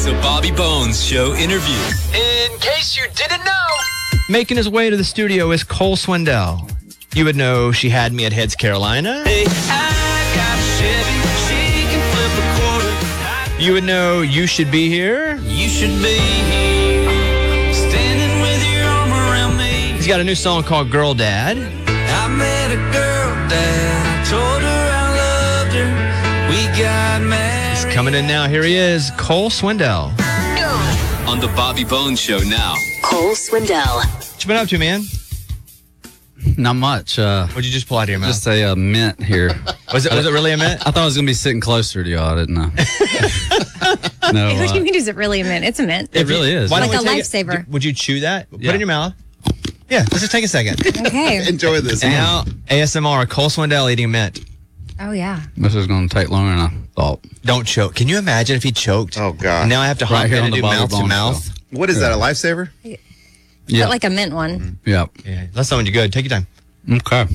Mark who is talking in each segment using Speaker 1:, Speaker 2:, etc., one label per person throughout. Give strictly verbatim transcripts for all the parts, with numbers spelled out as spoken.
Speaker 1: is a Bobby Bones Show interview. In case you didn't know.
Speaker 2: Making his way to the studio is Cole Swindell. You would know She Had Me at Heads, Carolina.
Speaker 1: Hey, I got a Chevy, she can flip a quarter.
Speaker 2: You would know You Should Be Here.
Speaker 1: You should be here, standing with your arm around me.
Speaker 2: He's got a new song called Girl Dad.
Speaker 1: I met a girl, Dad. I told her I loved her. We got married.
Speaker 2: He's coming in now. Here he is, Cole Swindell.
Speaker 1: On the Bobby Bones Show now.
Speaker 3: Cole Swindell.
Speaker 2: What you been up to, man?
Speaker 4: Not much. Uh,
Speaker 2: What'd you just pull out of your mouth?
Speaker 4: just a uh, mint here.
Speaker 2: Was it was it really a mint?
Speaker 4: I thought I was going to be sitting closer to y'all. I didn't know. no,
Speaker 5: What do
Speaker 4: uh,
Speaker 5: you mean, is it really a mint? It's a mint.
Speaker 4: it really is.
Speaker 2: Why don't
Speaker 5: Like
Speaker 2: we
Speaker 5: a
Speaker 2: take it-
Speaker 5: lifesaver.
Speaker 2: Would you chew that? Put
Speaker 4: Yeah.
Speaker 2: it in your mouth. Yeah, let's just take a second.
Speaker 5: Okay.
Speaker 6: Enjoy this.
Speaker 2: And now, A S M R, Cole Swindell eating a mint.
Speaker 5: Oh, yeah.
Speaker 4: This is going to take longer than I thought.
Speaker 2: Don't choke. Can you imagine if he choked?
Speaker 6: Oh, God.
Speaker 2: Now I have to hop
Speaker 4: Right here
Speaker 2: in
Speaker 4: on
Speaker 2: and
Speaker 4: the
Speaker 2: do
Speaker 4: Bobby
Speaker 2: mouth to
Speaker 4: Bones
Speaker 2: mouth.
Speaker 4: Show.
Speaker 6: What is that, a lifesaver?
Speaker 4: Yeah.
Speaker 5: But like a mint one.
Speaker 4: yeah.
Speaker 2: Yeah, that's something good. Take your time.
Speaker 4: Okay.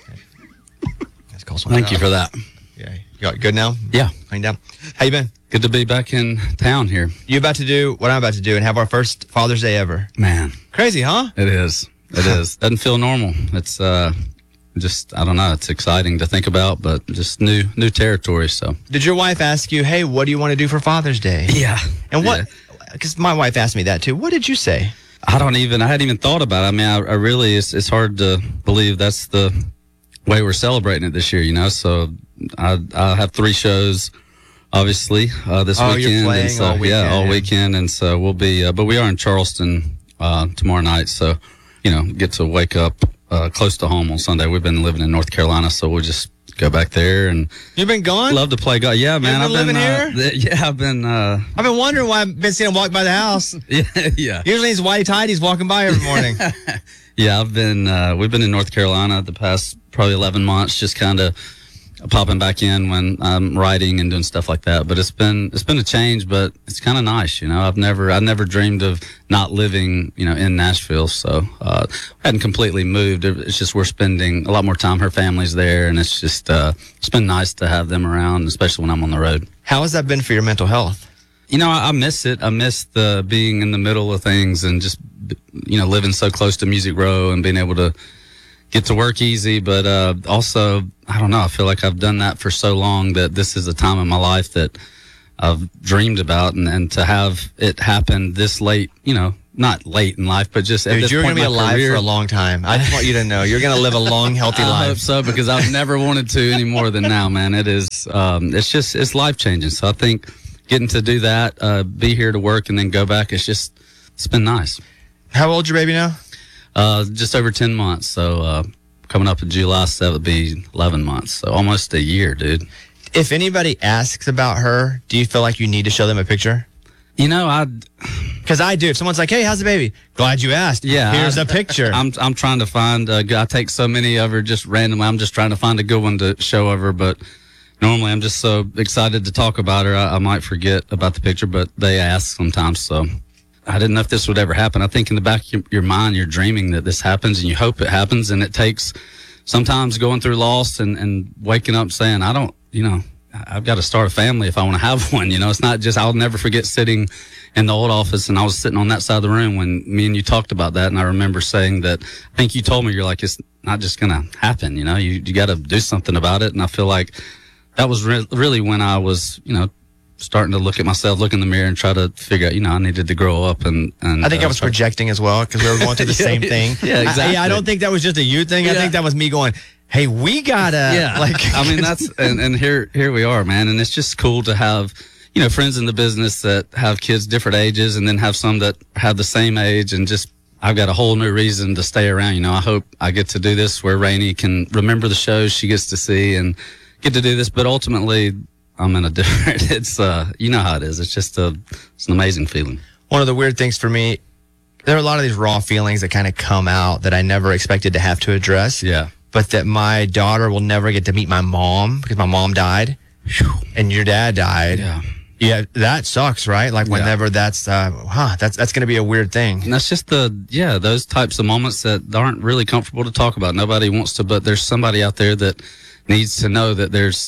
Speaker 2: That's Cole Swindell.
Speaker 4: Thank you for that.
Speaker 2: Yeah, you got good now?
Speaker 4: Yeah.
Speaker 2: Laying down. How you been?
Speaker 4: Good to be back in town here.
Speaker 2: You about to do what I'm about to do and have our first Father's Day ever.
Speaker 4: Man,
Speaker 2: Crazy, huh?
Speaker 4: it is. It is. Doesn't feel normal. It's uh, just, I don't know. It's exciting to think about, but just new new territory. So.
Speaker 2: Did your wife ask you, hey, what do you want to do for Father's Day?
Speaker 4: Yeah.
Speaker 2: And what,
Speaker 4: Yeah.
Speaker 2: because my wife asked me that too. What did you say?
Speaker 4: I don't even, I hadn't even thought about it. I mean, I, I really, it's, it's hard to believe that's the way we're celebrating it this year, you know? So I, I have three shows, obviously, uh, this
Speaker 2: Oh, you're
Speaker 4: weekend.
Speaker 2: playing
Speaker 4: and so,
Speaker 2: all weekend,
Speaker 4: yeah, all
Speaker 2: yeah.
Speaker 4: weekend. And so we'll be, uh, but we are in Charleston, uh, tomorrow night. So, you know, get to wake up, uh, close to home on Sunday. We've been living in North Carolina, so we'll just go back there and
Speaker 2: You've been gone?
Speaker 4: love to play golf. Yeah, man.
Speaker 2: been
Speaker 4: I've
Speaker 2: living
Speaker 4: uh,
Speaker 2: here?
Speaker 4: th- yeah, I've been, uh,
Speaker 2: I've been wondering why I've been seeing him walk by the house.
Speaker 4: yeah, yeah.
Speaker 2: Usually he's whitey tighties walking by every morning.
Speaker 4: Yeah, I've been, uh, we've been in North Carolina the past probably eleven months, just kind of popping back in when I'm writing and doing stuff like that. But it's been, it's been a change, but it's kind of nice. You know, I've never, I never dreamed of not living, you know, in Nashville. So, uh, I hadn't completely moved. It's just, we're spending a lot more time. Her family's there, and it's just, uh, it's been nice to have them around, especially when I'm on the road.
Speaker 2: How has that been for your mental health?
Speaker 4: You know, I, I miss it. I miss the being in the middle of things and just, you know, living so close to Music Row and being able to get to work easy. But uh, also, I don't know, I feel like I've done that for so long that this is a time in my life that I've dreamed about. And, and to have it happen this late, you know, not late in life, but just at
Speaker 2: Dude,
Speaker 4: this
Speaker 2: you're
Speaker 4: point
Speaker 2: going to be
Speaker 4: in my
Speaker 2: alive
Speaker 4: career,
Speaker 2: for a long time. I just want you to know you're going to live a long, healthy
Speaker 4: I
Speaker 2: life.
Speaker 4: hope so, because I've never wanted to any more than now, man. It is, um, it's just, it's life changing. So I think getting to do that, uh, be here to work and then go back, it's just, it's been nice.
Speaker 2: How old's your baby now?
Speaker 4: Uh, just over ten months. So, uh, coming up in July seventh, it'll be eleven months. So almost a year, dude.
Speaker 2: If anybody asks about her, do you feel like you need to show them a picture?
Speaker 4: You know, I,
Speaker 2: Because I do. If someone's like, hey, how's the baby? Glad you asked.
Speaker 4: Yeah,
Speaker 2: Here's
Speaker 4: I-
Speaker 2: a picture.
Speaker 4: I'm, I'm trying to find, uh, I take so many of her just randomly. I'm just trying to find a good one to show of her. But normally I'm just so excited to talk about her. I, I might forget about the picture, but they ask sometimes. So I didn't know if this would ever happen. I think in the back of your, your mind, you're dreaming that this happens and you hope it happens. And it takes sometimes going through loss and, and waking up saying, I don't, you know, I've got to start a family if I want to have one. You know, it's not just, I'll never forget sitting in the old office and I was sitting on that side of the room when me and you talked about that. And I remember saying that, I think you told me, you're like, it's not just going to happen. You know, you, you got to do something about it. And I feel like that was re- really when I was, you know, starting to look at myself, look in the mirror and try to figure out, you know, I needed to grow up and, and
Speaker 2: I think
Speaker 4: uh,
Speaker 2: I was projecting as well because we were going through the
Speaker 4: Yeah,
Speaker 2: same thing.
Speaker 4: yeah,
Speaker 2: I-
Speaker 4: exactly.
Speaker 2: yeah, I don't think that was just a you thing. I
Speaker 4: Yeah.
Speaker 2: think that was me going, hey, we gotta.
Speaker 4: yeah,
Speaker 2: Like,
Speaker 4: I mean, that's, and, and here, here we are, man. And it's just cool to have, you know, friends in the business that have kids different ages and then have some that have the same age and just, I've got a whole new reason to stay around. You know, I hope I get to do this where Rainey can remember the shows she gets to see and get to do this. But ultimately, I'm in a different, it's, uh, you know how it is. It's just a, it's an amazing feeling.
Speaker 2: one of the weird things for me, there are a lot of these raw feelings that kind of come out that I never expected to have to address.
Speaker 4: Yeah.
Speaker 2: But that my daughter will never get to meet my mom because my mom died and your dad died.
Speaker 4: Yeah.
Speaker 2: Yeah, that sucks, right? Like
Speaker 4: Yeah.
Speaker 2: whenever that's, uh, huh, that's that's going to be a weird thing.
Speaker 4: And that's just the, yeah, those types of moments that aren't really comfortable to talk about. Nobody wants to, but there's somebody out there that needs to know that there's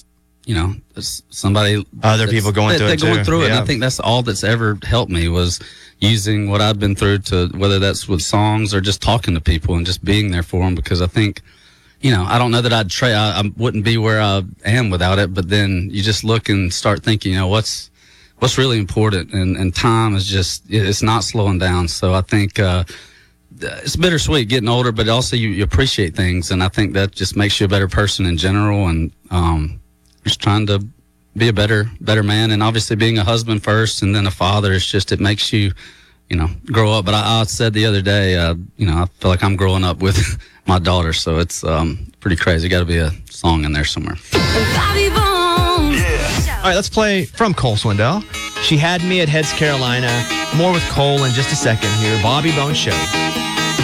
Speaker 4: you know, s- somebody,
Speaker 2: Other
Speaker 4: that's-
Speaker 2: people going
Speaker 4: that-
Speaker 2: through
Speaker 4: that
Speaker 2: it
Speaker 4: going
Speaker 2: too.
Speaker 4: through it. And
Speaker 2: Yeah.
Speaker 4: I think that's all that's ever helped me was using what I've been through to, whether that's with songs or just talking to people and just being there for them. Because I think, you know, I don't know that I'd try, I, I wouldn't be where I am without it. But then you just look and start thinking, you know, what's, what's really important, and, and time is just, it's not slowing down. So I think, uh, it's bittersweet getting older, but also you, you appreciate things. And I think that just makes you a better person in general. And, um, just trying to be a better, better man. And obviously being a husband first and then a father, it's just, it makes you, you know, grow up. But I, I said the other day, uh, you know, I feel like I'm growing up with my daughter. So it's, um, pretty crazy. Got to be a song in there somewhere.
Speaker 1: Bobby Bones.
Speaker 2: All right, let's play from Cole Swindell. She Had Me at Heads, Carolina. More with Cole in just a second here. Bobby Bones Show.